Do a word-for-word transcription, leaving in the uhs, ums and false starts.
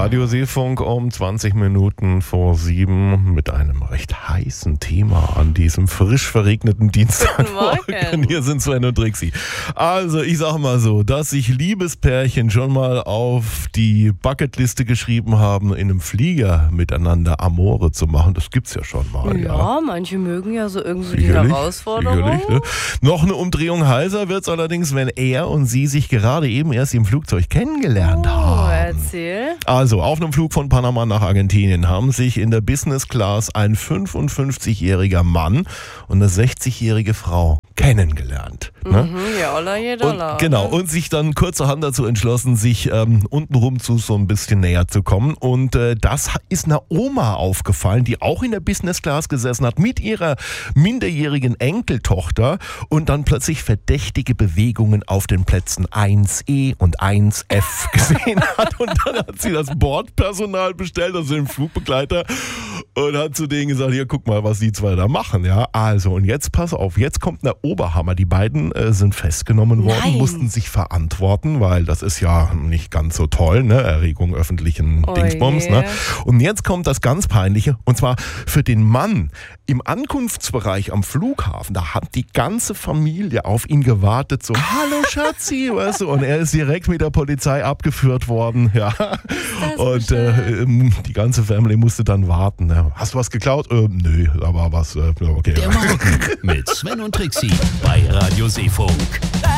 Radio Seefunk um zwanzig Minuten vor sieben mit einem recht heißen Thema an diesem frisch verregneten Dienstagmorgen. Hier sind Sven und Trixi. Also ich sag mal so, dass sich Liebespärchen schon mal auf die Bucketliste geschrieben haben, in einem Flieger miteinander Amore zu machen, das gibt's ja schon mal. Ja, ja. Manche mögen ja so irgendwie die Sicherlich, Herausforderung. sicherlich, ne? Noch eine Umdrehung heißer wird's allerdings, wenn er und sie sich gerade eben erst im Flugzeug kennengelernt Oh, haben. erzähl. Also, auf einem Flug von Panama nach Argentinien haben sich in der Business Class ein fünfundfünfzigjähriger Mann und eine sechzigjährige Frau kennengelernt. Ne? Mhm, ja, olla je dollar. Und, genau, und sich dann kurzerhand dazu entschlossen, sich ähm, untenrum zu so ein bisschen näher zu kommen. Und äh, das ist einer Oma aufgefallen, die auch in der Business Class gesessen hat, mit ihrer minderjährigen Enkeltochter und dann plötzlich verdächtige Bewegungen auf den Plätzen eins E und eins F gesehen hat. Und dann hat sie das Bordpersonal bestellt, also den Flugbegleiter, und hat zu denen gesagt, hier, guck mal, was die zwei da machen. Ja, also, und jetzt pass auf, jetzt kommt der Oberhammer. Die beiden äh, sind festgenommen worden, Nein. mussten sich verantworten, weil das ist ja nicht ganz so toll, ne? Erregung öffentlichen Oh Dingsbums. je. Ne? Und jetzt kommt das ganz Peinliche, und zwar für den Mann im Ankunftsbereich am Flughafen. Da hat die ganze Familie auf ihn gewartet, so, hallo Schatzi, weißt du, und er ist direkt mit der Polizei abgeführt worden. Ja. Und äh, die ganze Family musste dann warten. Ne? Hast du was geklaut? Äh, nö, aber was, äh, okay. Der Morgen mit Sven und Trixi bei Radio Seefunk.